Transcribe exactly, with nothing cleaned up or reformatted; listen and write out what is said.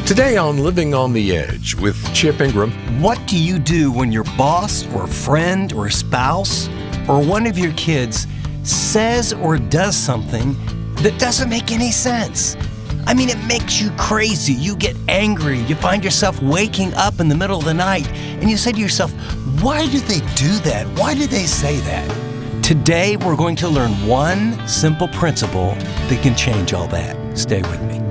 Today on Living on the Edge with Chip Ingram. What do you do when your boss or friend or spouse or one of your kids says or does something that doesn't make any sense? I mean, it makes you crazy. You get angry. You find yourself waking up in the middle of the night and you say to yourself, why do they do that? Why do they say that? Today, we're going to learn one simple principle that can change all that. Stay with me.